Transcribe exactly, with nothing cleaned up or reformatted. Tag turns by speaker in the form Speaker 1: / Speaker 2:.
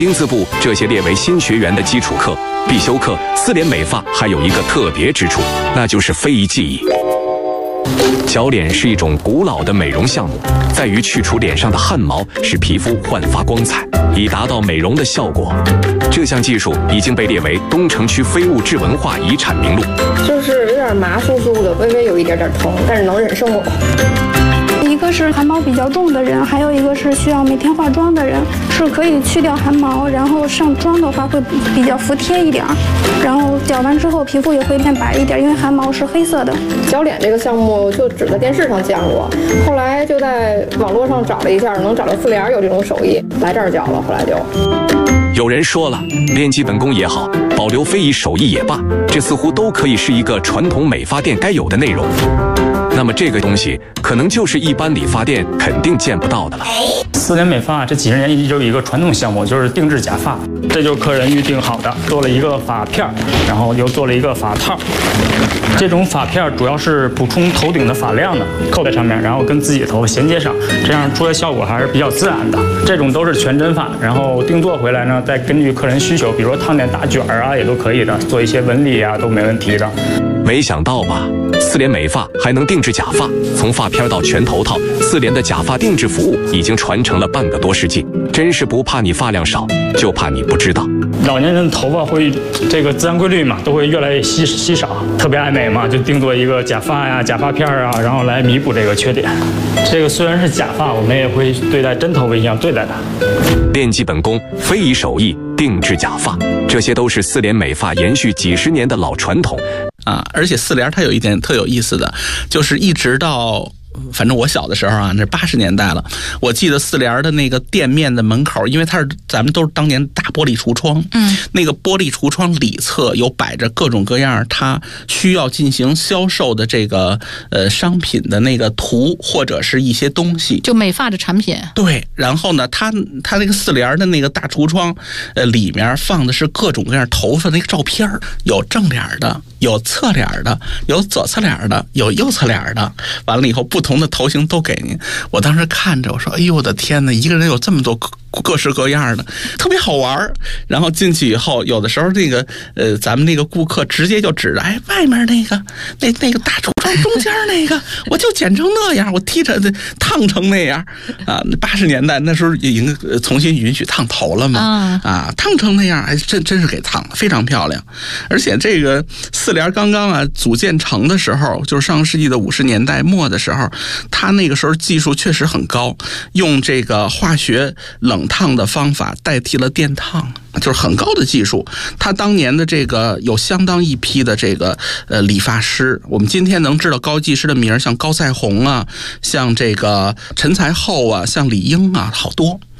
Speaker 1: 丁字部这些列为新学员的基础课、必修课，四联美发还有一个特别之处，那就是非遗技艺。铰脸是一种古老的美容项目，在于去除脸上的汗毛，使皮肤焕发光彩，以达到美容的效果。这项技术已经被列为东城区非物质文化遗产名录。
Speaker 2: 就是有点麻酥酥的，微微有一点点疼，但是能忍受。
Speaker 3: 一个是汗毛比较重的人，还有一个是需要每天化妆的人，是可以去掉汗毛，然后上妆的话会比较服帖一点，然后绞完之后皮肤也会变白一点，因为汗毛是黑色的。
Speaker 2: 铰脸这个项目就只在电视上见过，后来就在网络上找了一下，能找到四联有这种手艺，来这儿绞了，后来就。
Speaker 1: 有人说了，练基本功也好，保留非遗手艺也罢，这似乎都可以是一个传统美发店该有的内容。那么这个东西可能就是一般理发店肯定见不到的了。
Speaker 4: 四联美发这几十年一直有一个传统项目，就是定制假发，这就是客人预定好的，做了一个发片，然后又做了一个发套。这种发片主要是补充头顶的发量的，扣在上面，然后跟自己的头发衔接上，这样出来效果还是比较自然的。这种都是全真发，然后定做回来呢，再根据客人需求，比如说烫点大卷啊，也都可以的，做一些纹理啊都没问题的。
Speaker 1: 没想到吧，四联美发还能定制假发，从发片到全头套，四联的假发定制服务已经传承了半个多世纪，真是不怕你发量少，就怕你不知道。
Speaker 4: 老年人的头发会这个自然规律嘛，都会越来越稀稀少，特别爱美嘛，就定做一个假发呀、假发片啊，然后来弥补这个缺点。这个虽然是假发，我们也会对待真头发一样对待它。
Speaker 1: 练基本功、非遗手艺、定制假发，这些都是四联美发延续几十年的老传统。
Speaker 5: 啊，而且四联它有一点特有意思的，就是一直到反正我小的时候啊，那八十年代了，我记得四联的那个店面的门口，因为它是咱们都是当年大玻璃橱窗，嗯，那个玻璃橱窗里侧有摆着各种各样它需要进行销售的这个呃商品的那个图或者是一些东西，
Speaker 6: 就美发的产品。对，
Speaker 5: 然后呢，它它那个四联的那个大橱窗，呃，里面放的是各种各样头发那个照片，有正脸的，有侧脸的，有左侧脸的，有右侧脸的，完了以后不同的头型都给您。我当时看着我说，哎呦我的天哪，一个人有这么多各式各样的，特别好玩。然后进去以后，有的时候那个呃咱们那个顾客直接就指着，哎，外面那个那那个大橱窗中间那个我就剪成那样，我剃着烫成那样啊。八十年代那时候已经重新允许烫头了嘛，啊，烫成那样，哎，真真是给烫非常漂亮。而且这个四联刚刚啊组建成的时候，就是上个世纪的五十年代末的时候，他那个时候技术确实很高，用这个化学冷烫的方法代替了电烫，就是很高的技术。他当年的这个有相当一批的这个呃理发师，我们今天能知道高技师的名，像高赛红啊，像这个陈才厚啊，像李英啊，好多。